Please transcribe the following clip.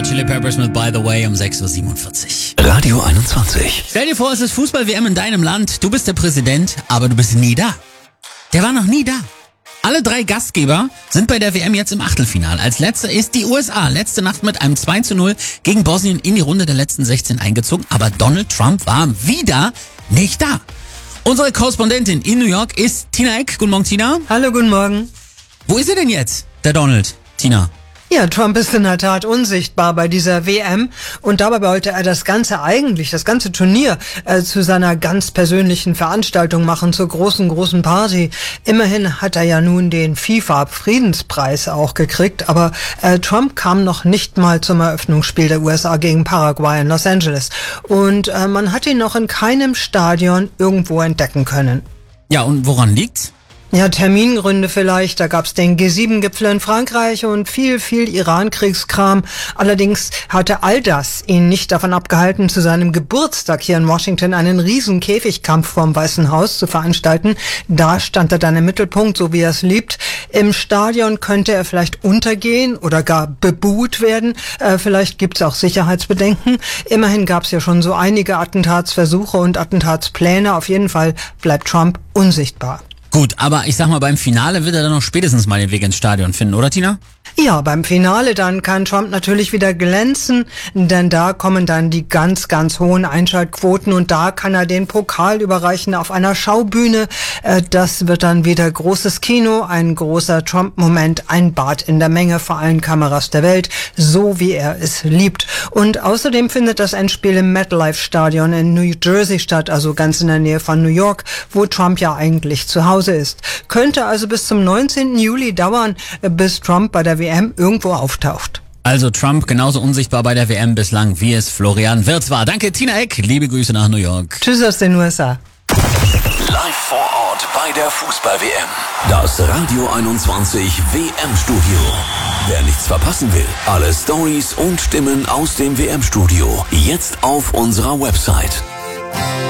Hot Chili Peppers mit By the Way um 6:47 Uhr. Radio 21. Stell dir vor, es ist Fußball-WM in deinem Land. Du bist der Präsident, aber du bist nie da. Der war noch nie da. Alle 3 Gastgeber sind bei der WM jetzt im Achtelfinale. Als letzter ist die USA letzte Nacht mit einem 2:0 gegen Bosnien in die Runde der letzten 16 eingezogen. Aber Donald Trump war wieder nicht da. Unsere Korrespondentin in New York ist Tina Eck. Guten Morgen, Tina. Hallo, guten Morgen. Wo ist er denn jetzt, der Donald? Tina. Ja, Trump ist in der Tat unsichtbar bei dieser WM und dabei wollte er das ganze Turnier zu seiner ganz persönlichen Veranstaltung machen, zur großen Party. Immerhin hat er ja nun den FIFA-Friedenspreis auch gekriegt, aber Trump kam noch nicht mal zum Eröffnungsspiel der USA gegen Paraguay in Los Angeles und man hat ihn noch in keinem Stadion irgendwo entdecken können. Ja, und woran liegt's? Ja, Termingründe vielleicht. Da gab's den G7-Gipfel in Frankreich und viel Iran-Kriegskram. Allerdings hatte all das ihn nicht davon abgehalten, zu seinem Geburtstag hier in Washington einen riesen Käfigkampf vorm Weißen Haus zu veranstalten. Da stand er dann im Mittelpunkt, so wie er es liebt. Im Stadion könnte er vielleicht untergehen oder gar bebuht werden. Vielleicht gibt's auch Sicherheitsbedenken. Immerhin gab's ja schon so einige Attentatsversuche und Attentatspläne. Auf jeden Fall bleibt Trump unsichtbar. Gut, aber ich sag mal, beim Finale wird er dann noch spätestens mal den Weg ins Stadion finden, oder Tina? Ja, beim Finale dann kann Trump natürlich wieder glänzen, denn da kommen dann die ganz hohen Einschaltquoten und da kann er den Pokal überreichen auf einer Schaubühne. Das wird dann wieder großes Kino, ein großer Trump-Moment, ein Bad in der Menge vor allen Kameras der Welt, so wie er es liebt. Und außerdem findet das Endspiel im MetLife-Stadion in New Jersey statt, also ganz in der Nähe von New York, wo Trump ja eigentlich zu Hause ist. Könnte also bis zum 19. Juli dauern, bis Trump bei der WM irgendwo auftaucht. Also Trump genauso unsichtbar bei der WM bislang, wie es Florian Wirtz war. Danke, Tina Eck. Liebe Grüße nach New York. Tschüss aus den USA. Live vor Ort bei der Fußball-WM. Das Radio 21 WM-Studio. Wer nichts verpassen will, alle Stories und Stimmen aus dem WM-Studio jetzt auf unserer Website.